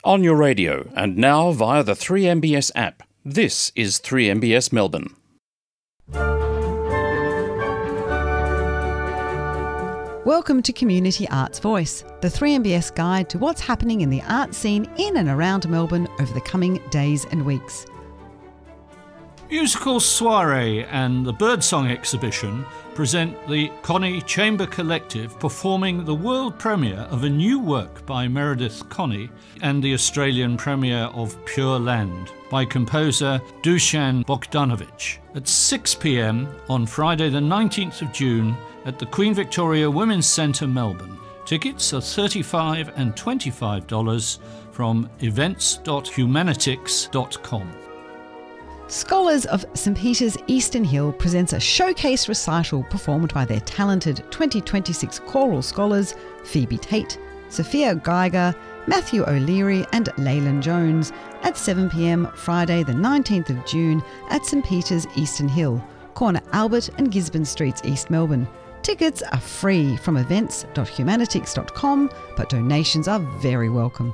on your radio and now via the 3MBS app. This is 3MBS Melbourne. Welcome to Community Arts Voice, the 3MBS guide to what's happening in the art scene in and around Melbourne over the coming days and weeks. Musical Soiree and the Birdsong exhibition present the Connie Chamber Collective performing the world premiere of a new work by Meredith Connie and the Australian premiere of Pure Land by composer Dusan Bogdanovic at 6 p.m. on Friday the 19th of June at the Queen Victoria Women's Centre, Melbourne. Tickets are $35 and $25 from events.humanitix.com. Scholars of St Peter's Eastern Hill presents a showcase recital performed by their talented 2026 choral scholars Phoebe Tate, Sophia Geiger, Matthew O'Leary and Leyland Jones at 7 p.m. Friday the 19th of June at St Peter's Eastern Hill, corner Albert and Gisborne Streets, East Melbourne. Tickets are free from events.humanitix.com, but donations are very welcome.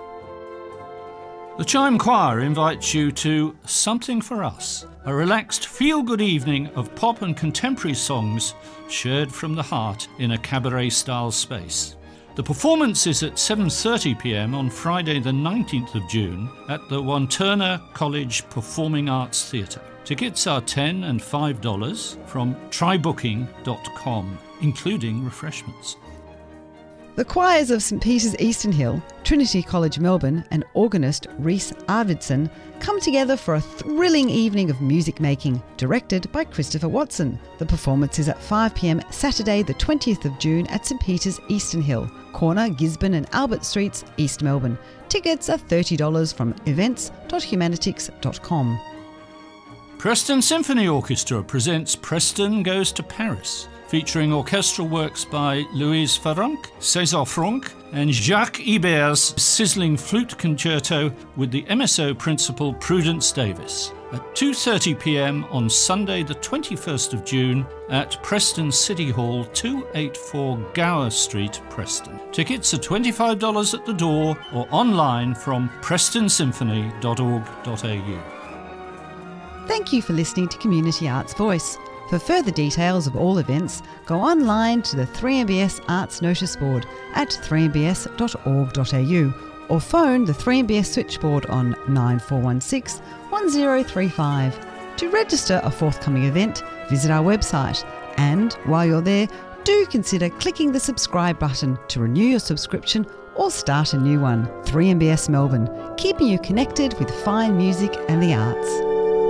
The Chime Choir invites you to Something for Us, a relaxed, feel-good evening of pop and contemporary songs shared from the heart in a cabaret-style space. The performance is at 7:30 p.m. on Friday the 19th of June at the Wantirna College Performing Arts Theatre. Tickets are $10 and $5 from trybooking.com, including refreshments. The choirs of St Peter's Eastern Hill, Trinity College Melbourne and organist Rhys Arvidsson come together for a thrilling evening of music making, directed by Christopher Watson. The performance is at 5 p.m. Saturday the 20th of June at St Peter's Eastern Hill, corner Gisborne and Albert Streets, East Melbourne. Tickets are $30 from events.humanitix.com. Preston Symphony Orchestra presents Preston Goes to Paris, featuring orchestral works by Louise Farrenc, César Franck and Jacques Ibert's sizzling flute concerto with the MSO principal Prudence Davis at 2:30 p.m. on Sunday the 21st of June at Preston City Hall, 284 Gower Street, Preston. Tickets are $25 at the door or online from prestonsymphony.org.au. Thank you for listening to Community Arts Voice. For further details of all events, go online to the 3MBS Arts Notice Board at 3mbs.org.au or phone the 3MBS switchboard on 9416 1035. To register a forthcoming event, visit our website, and while you're there, do consider clicking the subscribe button to renew your subscription or start a new one. 3MBS Melbourne, keeping you connected with fine music and the arts.